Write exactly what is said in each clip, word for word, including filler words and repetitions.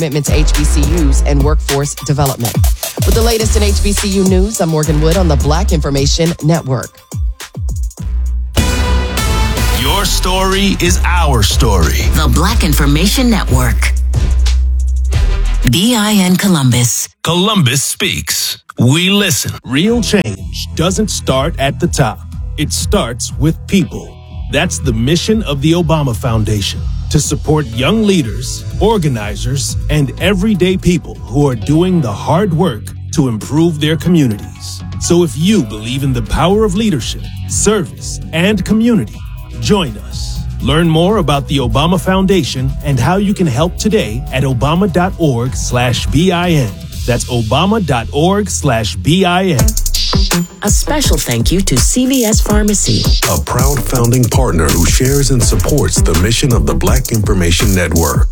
commitment to H B C Us and workforce development. With the latest in H B C U news, I'm Morgan Wood on the Black Information Network. Your story is our story. The Black Information Network. B I N Columbus. Columbus speaks. We listen. Real change doesn't start at the top. It starts with people. That's the mission of the Obama Foundation, to support young leaders, organizers, and everyday people who are doing the hard work to improve their communities. So if you believe in the power of leadership, service, and community, join us. Learn more about the Obama Foundation and how you can help today at obama.org slash BIN. That's obama.org slash BIN. A special thank you to C V S Pharmacy, a proud founding partner who shares and supports the mission of the Black Information Network.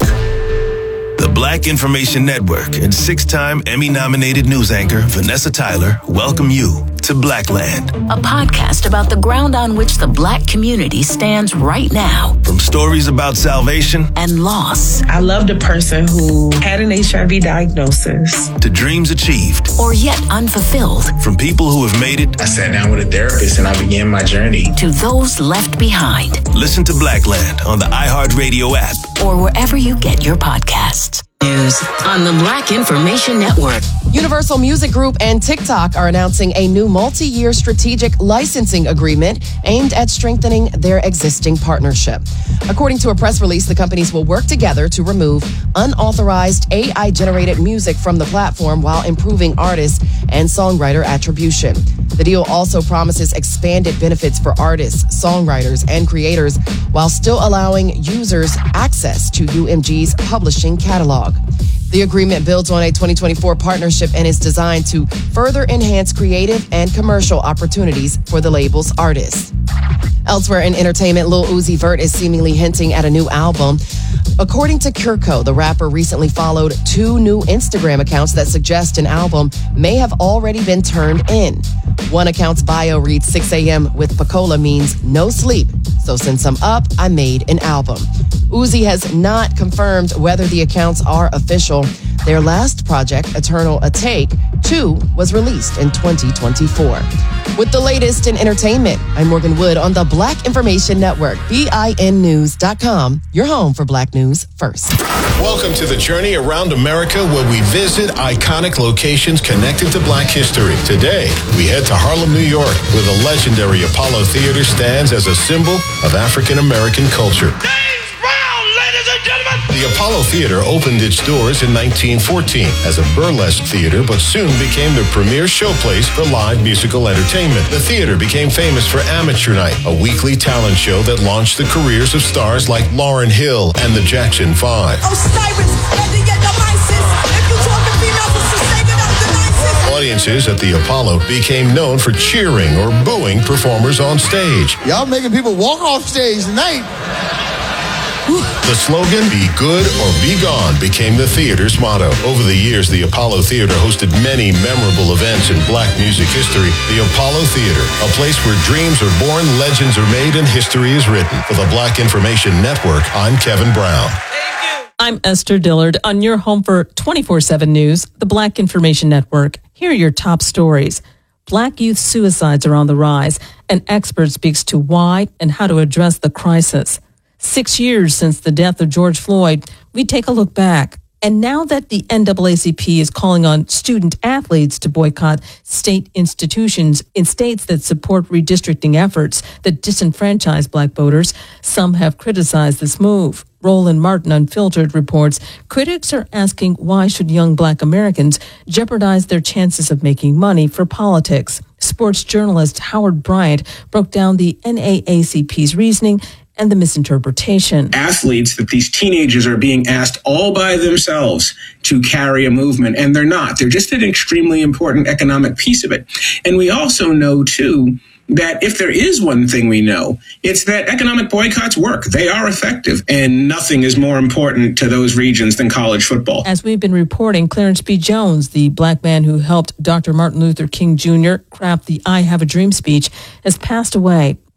The Black Information Network and six-time Emmy-nominated news anchor Vanessa Tyler welcome you to Blackland, a podcast about the ground on which the Black community stands right now. From stories about salvation and loss. I loved a person who had an H I V diagnosis. To dreams achieved. Or yet unfulfilled. From people who have made it. I sat down with a therapist and I began my journey. To those left behind. Listen to Blackland on the iHeartRadio app. Or wherever you get your podcasts. News on the Black Information Network. Universal Music Group and TikTok are announcing a new multi-year strategic licensing agreement aimed at strengthening their existing partnership. According to a press release, the companies will work together to remove unauthorized A I-generated music from the platform while improving artist and songwriter attribution. The deal also promises expanded benefits for artists, songwriters, and creators while still allowing users access to U M G's publishing catalog. The agreement builds on a twenty twenty-four partnership and is designed to further enhance creative and commercial opportunities for the label's artists. Elsewhere in entertainment, Lil Uzi Vert is seemingly hinting at a new album. According to Curco, the rapper recently followed two new Instagram accounts that suggest an album may have already been turned in. One account's bio reads six a.m. with Pacola means no sleep. So since I'm up, I made an album. Uzi has not confirmed whether the accounts are official. Their last project, Eternal A Take, two, was released in twenty twenty-four. With the latest in entertainment, I'm Morgan Wood on the Black Information Network, B I N news dot com, your home for Black news first. Welcome to the journey around America, where we visit iconic locations connected to Black history. Today, we head to Harlem, New York, where the legendary Apollo Theater stands as a symbol of African American culture. The Apollo Theater opened its doors in nineteen fourteen as a burlesque theater, but soon became the premier showplace for live musical entertainment. The theater became famous for Amateur Night, a weekly talent show that launched the careers of stars like Lauryn Hill and the Jackson Five. Audiences at the Apollo became known for cheering or booing performers on stage. Y'all making people walk off stage tonight. The slogan, "Be good or be gone," became the theater's motto. Over the years, the Apollo Theater hosted many memorable events in Black music history. The Apollo Theater, a place where dreams are born, legends are made, and history is written. For the Black Information Network, I'm Kevin Brown. I'm Esther Dillard on your home for twenty-four seven News, the Black Information Network. Here are your top stories. Black youth suicides are on the rise. An expert speaks to why and how to address the crisis. Six years since the death of George Floyd, we take a look back. And now that the N double A C P is calling on student athletes to boycott state institutions in states that support redistricting efforts that disenfranchise Black voters, some have criticized this move. Roland Martin Unfiltered reports critics are asking why should young Black Americans jeopardize their chances of making money for politics. Sports journalist Howard Bryant broke down the N double A C P's reasoning and the misinterpretation. Athletes, that these teenagers are being asked all by themselves to carry a movement, and they're not. They're just an extremely important economic piece of it. And we also know, too, that if there is one thing we know, it's that economic boycotts work. They are effective, and nothing is more important to those regions than college football. As we've been reporting, Clarence B. Jones, the Black man who helped Doctor Martin Luther King Junior craft the I Have a Dream speech, has passed away.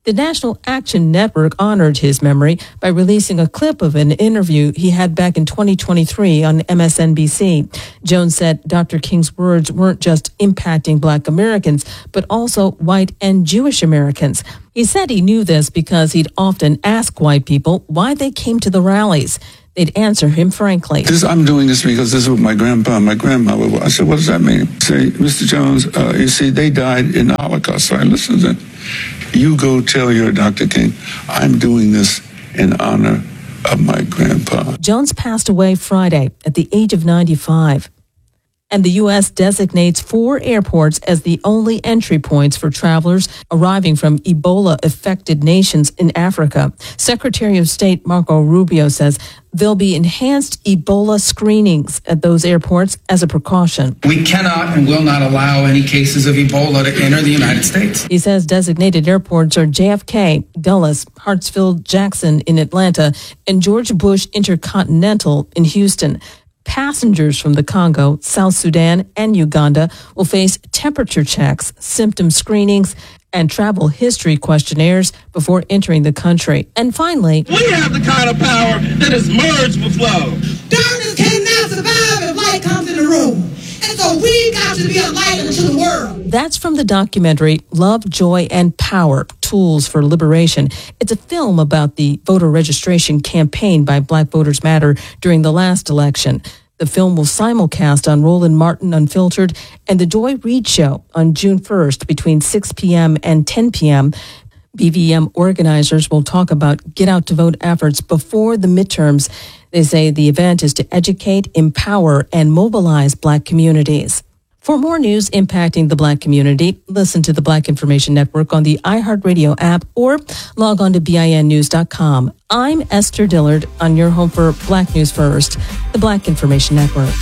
The National Action Network honored his memory by releasing a clip of an interview he had back in twenty twenty-three on M S N B C. Jones said Doctor King's words weren't just impacting Black Americans, but also white and Jewish Americans. He said he knew this because he'd often ask white people why they came to the rallies. They'd answer him frankly. This, I'm doing this because this is what my grandpa and my grandmother were. I said, what does that mean? Say, Mister Jones, uh, you see, they died in the Holocaust. So I listened to them. You go tell your Doctor King, I'm doing this in honor of my grandpa. Jones passed away Friday at the age of ninety-five. And the U S designates four airports as the only entry points for travelers arriving from Ebola-affected nations in Africa. Secretary of State Marco Rubio says there'll be enhanced Ebola screenings at those airports as a precaution. We cannot and will not allow any cases of Ebola to enter the United States. He says designated airports are J F K, Dulles, Hartsfield Jackson in Atlanta, and George Bush Intercontinental in Houston. Passengers from the Congo, South Sudan, and Uganda will face temperature checks, symptom screenings, and travel history questionnaires before entering the country. And finally, we have the kind of power that is merged with love. Darkness cannot survive if light comes in the room. And so we got to be a light into the world. That's from the documentary Love, Joy, and Power, Tools for Liberation. It's a film about the voter registration campaign by Black Voters Matter during the last election. The film will simulcast on Roland Martin Unfiltered and The Joy Reid Show on June first between six p.m. and ten p.m. B V M organizers will talk about get-out-to-vote efforts before the midterms. They say the event is to educate, empower, and mobilize Black communities. For more news impacting the Black community, listen to the Black Information Network on the iHeartRadio app or log on to B I N news dot com. I'm Esther Dillard on your home for Black News First, the Black Information Network.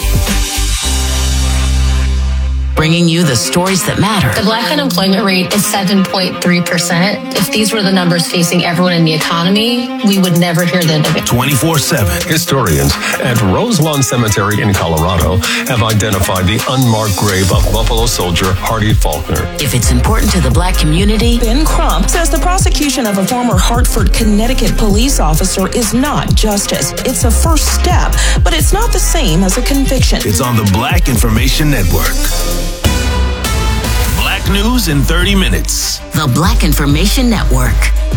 Bringing you the stories that matter. The Black unemployment rate is seven point three percent. If these were the numbers facing everyone in the economy, we would never hear the end of it. twenty-four seven. Historians at Roselawn Cemetery in Colorado have identified the unmarked grave of Buffalo soldier Hardy Faulkner. If it's important to the Black community, Ben Crump says the prosecution of a former Hartford, Connecticut police officer is not justice. It's a first step, but it's not the same as a conviction. It's on the Black Information Network. Black news in thirty minutes. The Black Information Network.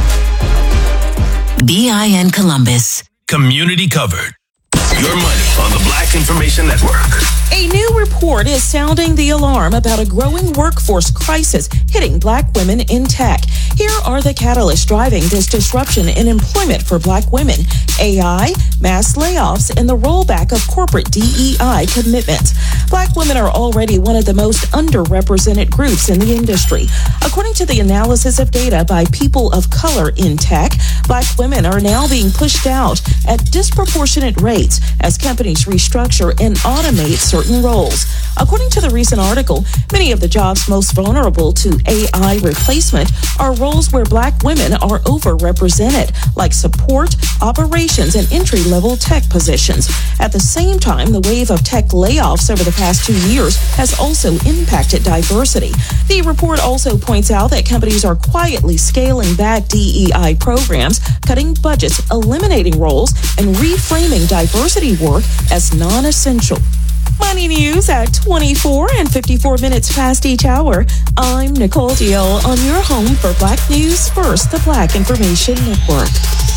B I N Columbus. Community covered. Your money on the Black Information Network. A new report is sounding the alarm about a growing workforce crisis hitting Black women in tech. Here are the catalysts driving this disruption in employment for Black women: A I, mass layoffs, and the rollback of corporate D E I commitments. Black women are already one of the most underrepresented groups in the industry. According to the analysis of data by people of color in tech, Black women are now being pushed out at disproportionate rates as companies restructure and automate certain roles. According to the recent article, many of the jobs most vulnerable to A I replacement are roles where Black women are overrepresented, like support, operations, and entry-level tech positions. At the same time, the wave of tech layoffs over the past two years has also impacted diversity. The report also points out that companies are quietly scaling back D E I programs, cutting budgets, eliminating roles, and reframing diversity work as non-essential. Money news at twenty-four and fifty-four minutes past each hour. I'm Nicole Deal on your home for Black News First, the Black Information Network.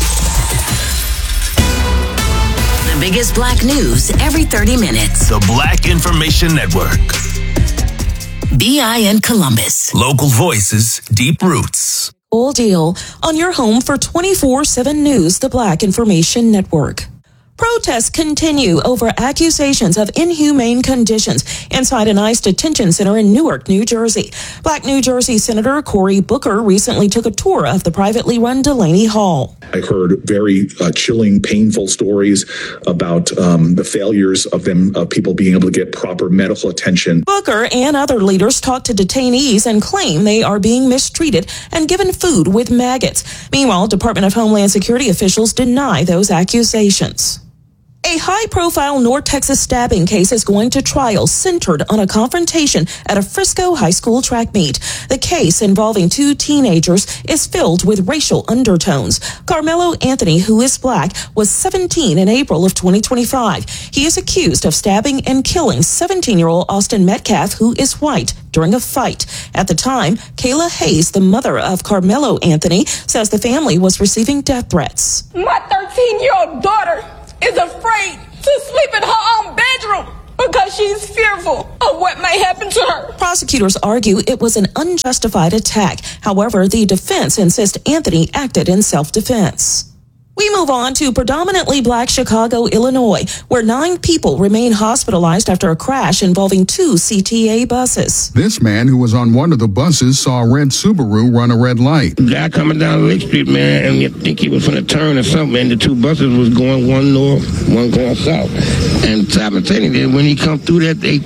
The biggest Black news every thirty minutes. The Black Information Network. B I N Columbus. Local voices, deep roots. Nicole Deal on your home for twenty-four seven News, the Black Information Network. Protests continue over accusations of inhumane conditions inside an ICE detention center in Newark, New Jersey. Black New Jersey Senator Cory Booker recently took a tour of the privately run Delaney Hall. I heard very uh, chilling, painful stories about um, the failures of them, of people being able to get proper medical attention. Booker and other leaders talk to detainees and claim they are being mistreated and given food with maggots. Meanwhile, Department of Homeland Security officials deny those accusations. A high-profile North Texas stabbing case is going to trial centered on a confrontation at a Frisco high school track meet. The case involving two teenagers is filled with racial undertones. Carmelo Anthony, who is black, was seventeen in April of twenty twenty-five. He is accused of stabbing and killing seventeen-year-old Austin Metcalf, who is white, during a fight. At the time, Kayla Hayes, the mother of Carmelo Anthony, says the family was receiving death threats. My thirteen-year-old daughter is afraid to sleep in her own bedroom because she's fearful of what may happen to her. Prosecutors argue it was an unjustified attack. However, the defense insists Anthony acted in self-defense. We move on to predominantly black Chicago, Illinois, where nine people remain hospitalized after a crash involving two C T A buses. This man who was on one of the buses saw a red Subaru run a red light. Guy coming down Lake Street, man, and you think he was going to turn or something, and the two buses was going one north, one going south. And simultaneously, when he come through that, they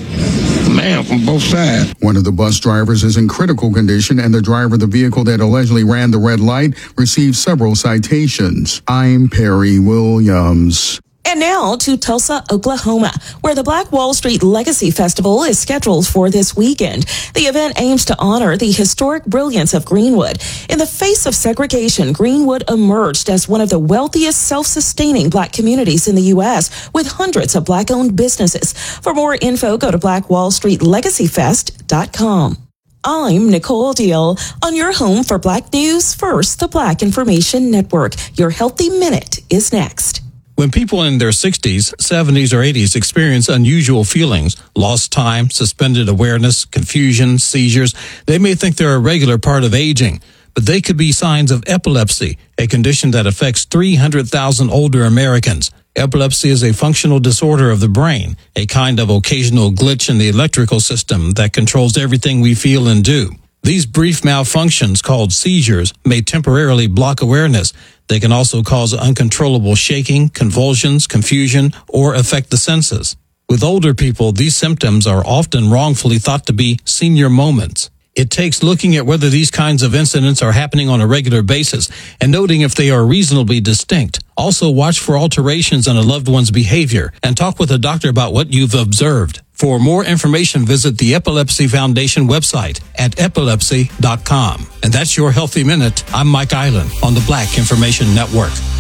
man from both sides. One of the bus drivers is in critical condition, and the driver of the vehicle that allegedly ran the red light received several citations. I'm Perry Williams. And now to Tulsa, Oklahoma, where the Black Wall Street Legacy Festival is scheduled for this weekend. The event aims to honor the historic brilliance of Greenwood. In the face of segregation, Greenwood emerged as one of the wealthiest, self-sustaining black communities in the U S, with hundreds of black-owned businesses. For more info, go to black wall street legacy fest dot com. I'm Nicole Deal on your home for Black News First, the Black Information Network. Your Healthy Minute is next. When people in their sixties, seventies, or eighties experience unusual feelings, lost time, suspended awareness, confusion, seizures, they may think they're a regular part of aging, but they could be signs of epilepsy, a condition that affects three hundred thousand older Americans. Epilepsy is a functional disorder of the brain, a kind of occasional glitch in the electrical system that controls everything we feel and do. These brief malfunctions, called seizures, may temporarily block awareness. They can also cause uncontrollable shaking, convulsions, confusion, or affect the senses. With older people, these symptoms are often wrongfully thought to be senior moments. It takes looking at whether these kinds of incidents are happening on a regular basis and noting if they are reasonably distinct. Also, watch for alterations in a loved one's behavior and talk with a doctor about what you've observed. For more information, visit the Epilepsy Foundation website at epilepsy dot com. And that's your Healthy Minute. I'm Mike Island on the Black Information Network.